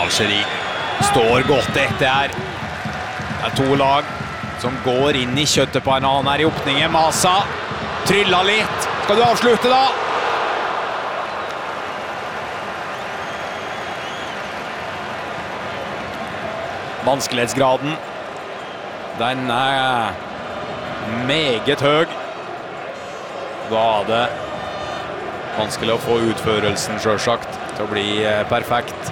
Algerie står godt etter her. Det er to lag som går inn i kjøttet på en annen her i åpningen. Masa trylla litt. Skal du avslutte da? Vanskelighetsgraden, den er meget høy. Da er det vanskelig å få utførelsen selvsagt til å bli perfekt.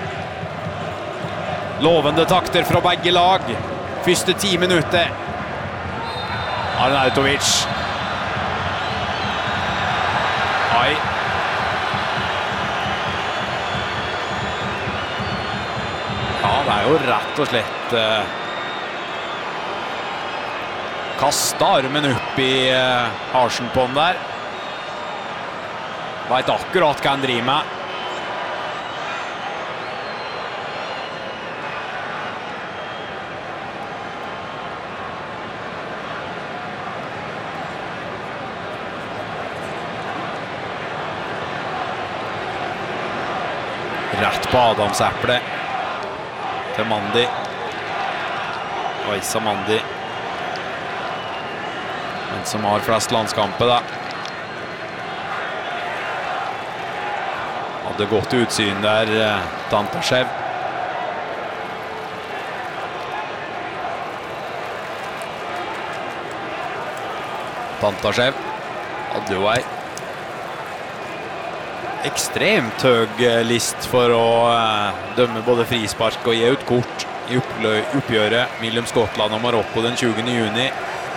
Lovende takter fra begge lag. Første 10 minutter. Arnautovic. Ai. Ja, det er jo rett og slett kastet armen opp i harsen på den der. Vet akkurat hva han driver med. Rett på Adamseple til Mandi. Aisa Mandi. Den som har flest landskamper da. Hadde godt utsyn der, Tantashev. Tantashev hadde jo ei ekstremt høy list for å dømme både frispark og gi ut kort i oppgjøret mellom Skottland og Marokko den 20. juni.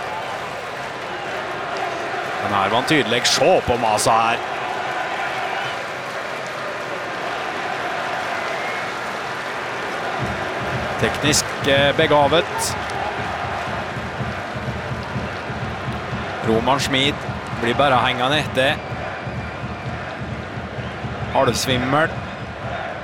Men her var han tydelig. Se på Masa her. Teknisk begavet. Roman Schmid blir bare hengende etter. Halvsvimmel.